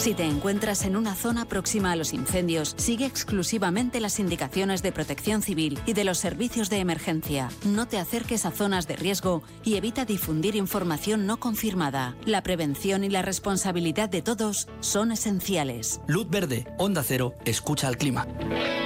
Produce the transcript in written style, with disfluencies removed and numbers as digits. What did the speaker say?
Si te encuentras en una zona próxima a los incendios, sigue exclusivamente las indicaciones de Protección Civil y de los servicios de emergencia. No te acerques a zonas de riesgo y evita difundir información no confirmada. La prevención y la responsabilidad de todos son esenciales. Luz verde, Onda Cero, escucha al clima.